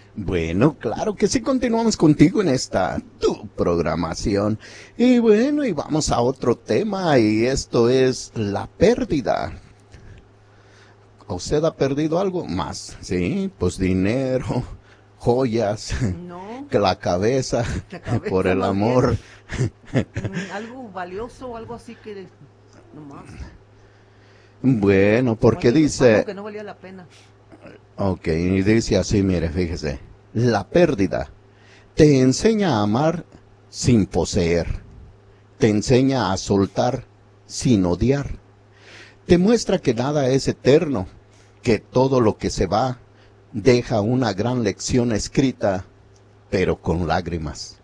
Bueno, claro que sí, continuamos contigo en esta tu programación. Y bueno, y vamos a otro tema, y esto es la pérdida. ¿Usted ha perdido algo más? Sí, pues dinero, joyas, No, que la cabeza, la por cabeza el más amor. bien. Algo valioso o algo así que nomás. Bueno, porque Algo dice, que no valía la pena. ok, y dice así, mire, fíjese, la pérdida te enseña a amar sin poseer, te enseña a soltar sin odiar, te muestra que nada es eterno, que todo lo que se va deja una gran lección escrita, pero con lágrimas.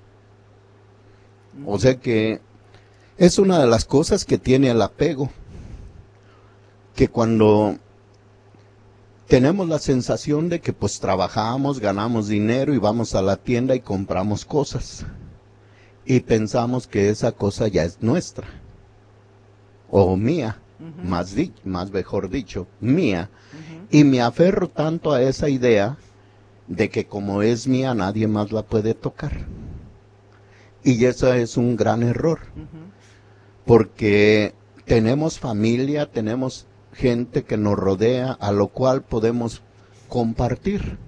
O sea que es una de las cosas que tiene el apego, que cuando tenemos la sensación de que pues trabajamos, ganamos dinero y vamos a la tienda y compramos cosas, y pensamos que esa cosa ya es nuestra, o mía, más mejor dicho, mía, y me aferro tanto a esa idea de que como es mía nadie más la puede tocar. Y eso es un gran error, porque tenemos familia, tenemos gente que nos rodea, a lo cual podemos compartir.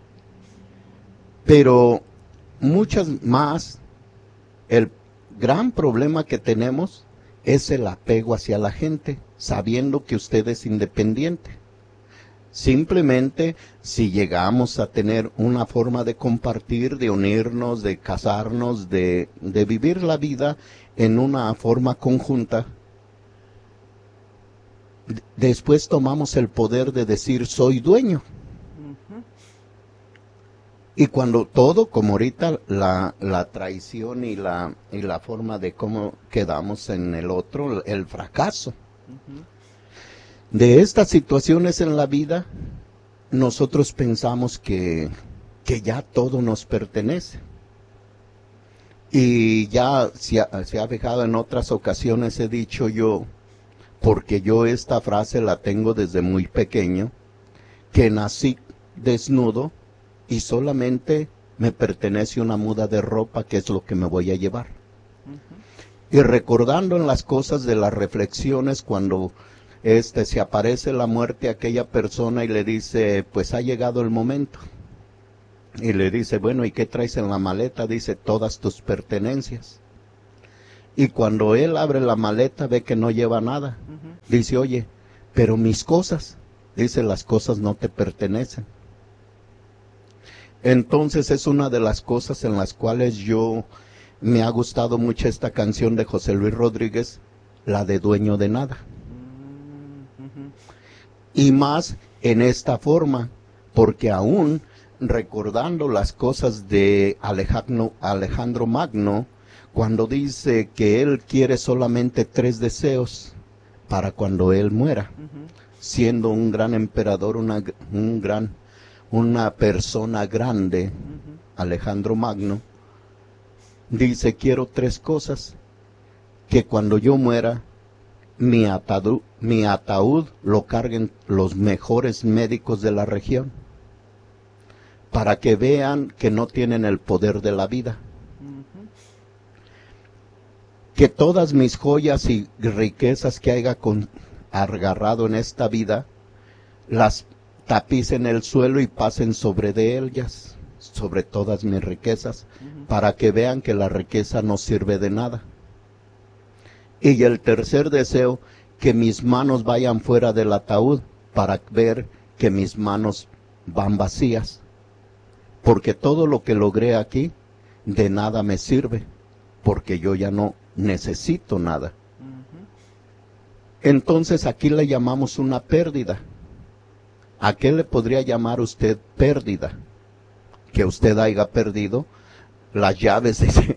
Pero muchas más, el gran problema que tenemos es el apego hacia la gente, sabiendo que usted es independiente. Simplemente si llegamos a tener una forma de compartir, de unirnos, de casarnos, de vivir la vida en una forma conjunta, después tomamos el poder de decir soy dueño. Y cuando todo, como ahorita la traición y la forma de cómo quedamos en el otro, el fracaso. De estas situaciones en la vida, nosotros pensamos que ya todo nos pertenece. Y ya se ha fijado, en otras ocasiones he dicho yo, porque yo esta frase la tengo desde muy pequeño, que nací desnudo y solamente me pertenece una muda de ropa, que es lo que me voy a llevar. Y recordando en las cosas de las reflexiones, cuando se aparece la muerte a aquella persona y le dice, pues ha llegado el momento. Y le dice, bueno, ¿y qué traes en la maleta? Dice, todas tus pertenencias. Y cuando él abre la maleta ve que no lleva nada. Dice, oye, pero mis cosas. Dice, las cosas no te pertenecen. Entonces es una de las cosas en las cuales me ha gustado mucho esta canción de José Luis Rodríguez, la de Dueño de Nada. Y más en esta forma, porque aún recordando las cosas de Alejandro Magno, cuando dice que él quiere solamente 3 deseos para cuando él muera, siendo un gran emperador, una persona grande, Alejandro Magno, dice, quiero 3 cosas, que cuando yo muera, mi ataúd lo carguen los mejores médicos de la región, para que vean que no tienen el poder de la vida. Que todas mis joyas y riquezas que haya agarrado en esta vida, las tapicen el suelo y pasen sobre de ellas, sobre todas mis riquezas, para que vean que la riqueza no sirve de nada. Y el tercer deseo, que mis manos vayan fuera del ataúd, para ver que mis manos van vacías. Porque todo lo que logré aquí, de nada me sirve, porque yo ya no necesito nada. Entonces aquí le llamamos una pérdida. ¿A qué le podría llamar usted pérdida? Que usted haya perdido las llaves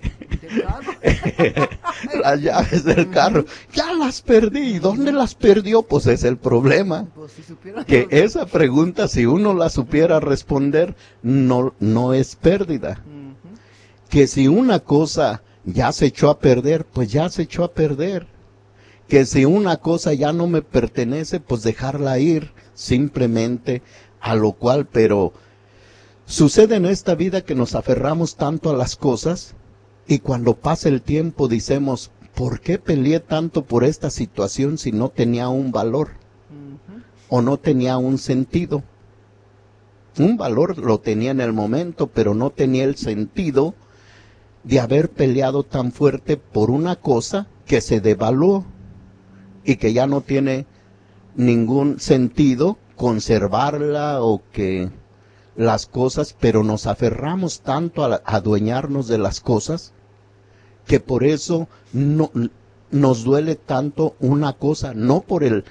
las llaves del carro. Ya las perdí. ¿Dónde las perdió? Pues es el problema. Que esa pregunta, si uno la supiera responder, no es pérdida. Que si una cosa ya se echó a perder, pues ya se echó a perder. Que si una cosa ya no me pertenece, pues dejarla ir simplemente, a lo cual, pero Sucede en esta vida que nos aferramos tanto a las cosas y cuando pasa el tiempo decimos, ¿por qué peleé tanto por esta situación si no tenía un valor? O no tenía un sentido. Un valor lo tenía en el momento, pero no tenía el sentido de haber peleado tan fuerte por una cosa que se devaluó y que ya no tiene ningún sentido conservarla o que las cosas, pero nos aferramos tanto a adueñarnos de las cosas que por eso no nos duele tanto una cosa, no por el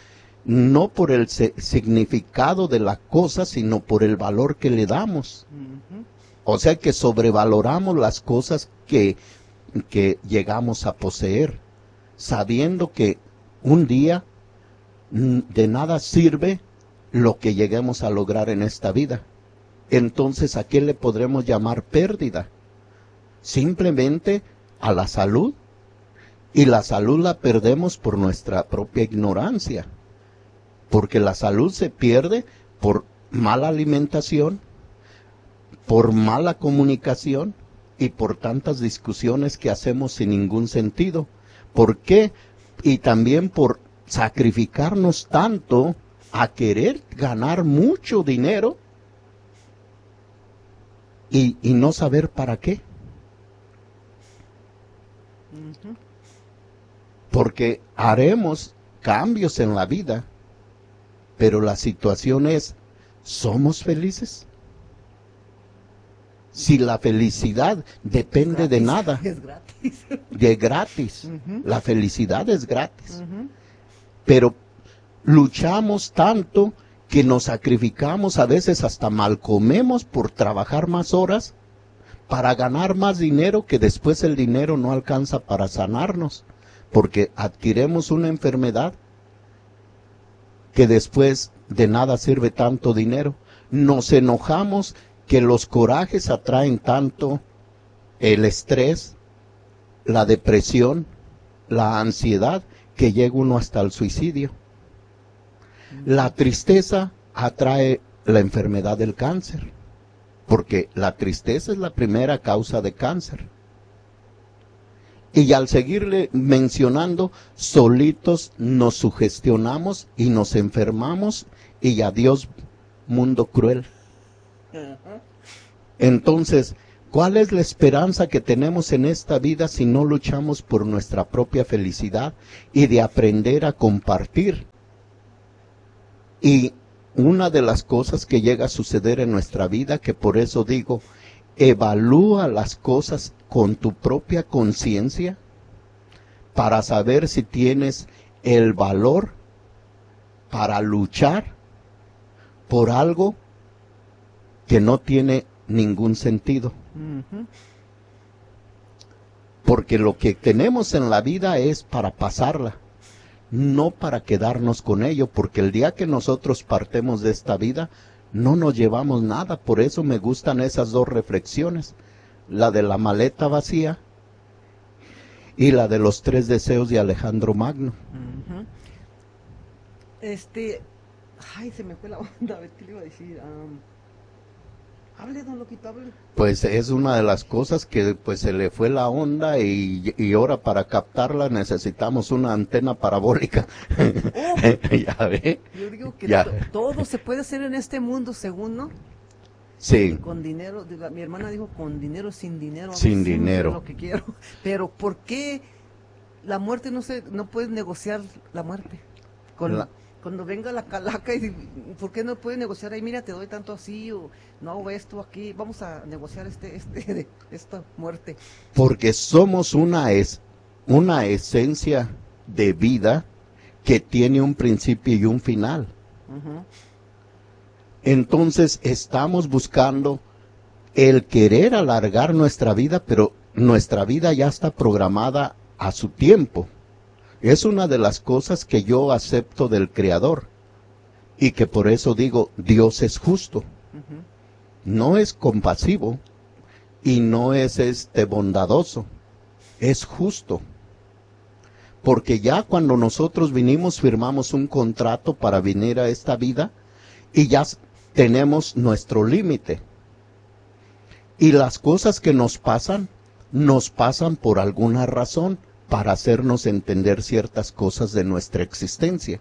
significado de la cosa, sino por el valor que le damos. O sea que sobrevaloramos las cosas que llegamos a poseer, sabiendo que un día de nada sirve lo que lleguemos a lograr en esta vida. Entonces, ¿a qué le podremos llamar pérdida? Simplemente a la salud. Y la salud la perdemos por nuestra propia ignorancia. Porque la salud se pierde por mala alimentación, por mala comunicación y por tantas discusiones que hacemos sin ningún sentido. ¿Por qué? Y también por sacrificarnos tanto a querer ganar mucho dinero y no saber para qué. Porque haremos cambios en la vida, pero la situación es, ¿somos felices? Si la felicidad depende de nada. Es gratis. De gratis. La felicidad es gratis. Pero luchamos tanto que nos sacrificamos, a veces hasta mal comemos por trabajar más horas para ganar más dinero, que después el dinero no alcanza para sanarnos, porque adquirimos una enfermedad que después de nada sirve tanto dinero. Nos enojamos que los corajes atraen tanto el estrés, la depresión, la ansiedad, que llega uno hasta el suicidio. La tristeza atrae la enfermedad del cáncer, porque la tristeza es la primera causa de cáncer. Y al seguirle mencionando, solitos nos sugestionamos y nos enfermamos, y adiós, mundo cruel. Entonces, ¿cuál es la esperanza que tenemos en esta vida si no luchamos por nuestra propia felicidad y de aprender a compartir? Y una de las cosas que llega a suceder en nuestra vida, que por eso digo, evalúa las cosas con tu propia conciencia para saber si tienes el valor para luchar por algo que no tiene ningún sentido. Porque lo que tenemos en la vida es para pasarla, no para quedarnos con ello, porque el día que nosotros partemos de esta vida, no nos llevamos nada. Por eso me gustan esas dos reflexiones, la de la maleta vacía y la de los 3 deseos de Alejandro Magno. Ay, se me fue la onda, a ver qué le iba a decir. Hable, don Loquito, hable. Pues es una de las cosas que pues se le fue la onda y ahora para captarla necesitamos una antena parabólica. Ya ve. Yo digo que ya. Todo se puede hacer en este mundo, según, ¿no? Sí. Con dinero, mi hermana dijo con dinero, sin dinero. Sin dinero. Lo que quiero. Pero ¿por qué la muerte no puedes negociar la muerte? Cuando venga la calaca, y ¿por qué no puedes negociar ahí? Mira, te doy tanto así, o no hago esto aquí, vamos a negociar esta muerte. Porque somos una esencia de vida que tiene un principio y un final. Entonces estamos buscando el querer alargar nuestra vida, pero nuestra vida ya está programada a su tiempo. Es una de las cosas que yo acepto del Creador y que por eso digo, Dios es justo. No es compasivo y no es bondadoso, es justo. Porque ya cuando nosotros vinimos firmamos un contrato para venir a esta vida y ya tenemos nuestro límite. Y las cosas que nos pasan por alguna razón, para hacernos entender ciertas cosas de nuestra existencia.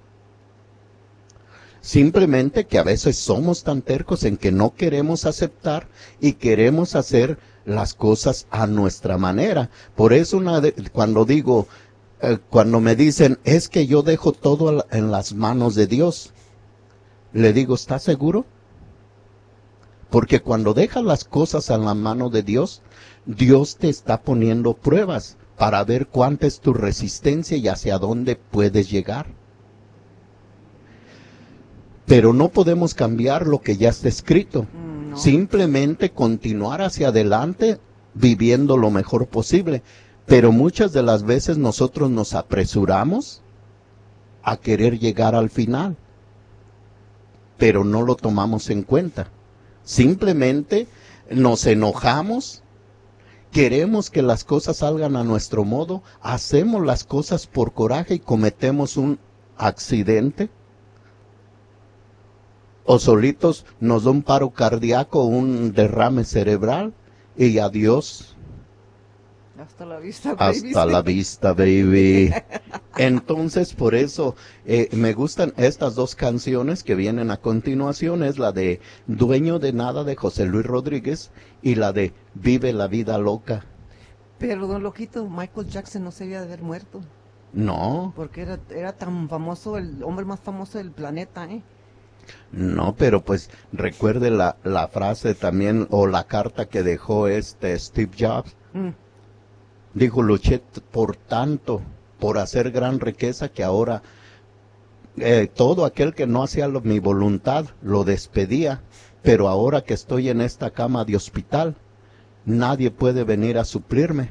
Simplemente que a veces somos tan tercos en que no queremos aceptar y queremos hacer las cosas a nuestra manera. Por eso cuando me dicen, es que yo dejo todo en las manos de Dios, le digo, ¿estás seguro? Porque cuando dejas las cosas en la mano de Dios, Dios te está poniendo pruebas para ver cuánta es tu resistencia y hacia dónde puedes llegar. Pero no podemos cambiar lo que ya está escrito. No. Simplemente continuar hacia adelante viviendo lo mejor posible. Pero muchas de las veces nosotros nos apresuramos a querer llegar al final. Pero no lo tomamos en cuenta. Simplemente nos enojamos, queremos que las cosas salgan a nuestro modo, hacemos las cosas por coraje y cometemos un accidente. O solitos nos da un paro cardíaco, un derrame cerebral y adiós. Hasta la vista, baby. Hasta la vista, baby. Entonces, por eso me gustan estas dos canciones que vienen a continuación. Es la de Dueño de Nada de José Luis Rodríguez y la de Vive la Vida Loca. Pero, don Loquito, Michael Jackson no se debía de haber muerto. No. Porque era tan famoso, el hombre más famoso del planeta, ¿eh? No, pero pues recuerde la frase también, o la carta que dejó Steve Jobs. Dijo, luché por hacer gran riqueza, que ahora todo aquel que no hacía mi voluntad lo despedía, pero ahora que estoy en esta cama de hospital, nadie puede venir a suplirme.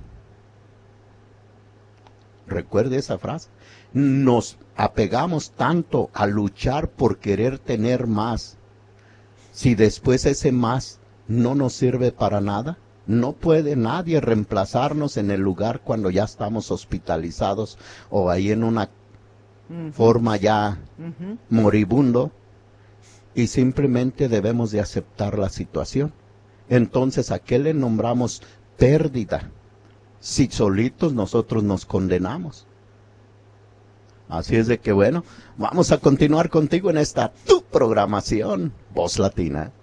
Recuerde esa frase. Nos apegamos tanto a luchar por querer tener más. Si después ese más no nos sirve para nada, no puede nadie reemplazarnos en el lugar cuando ya estamos hospitalizados o ahí en una forma ya moribundo, y simplemente debemos de aceptar la situación. Entonces, ¿a qué le nombramos pérdida? Si solitos nosotros nos condenamos. Así es de que bueno, vamos a continuar contigo en esta tu programación, Voz Latina.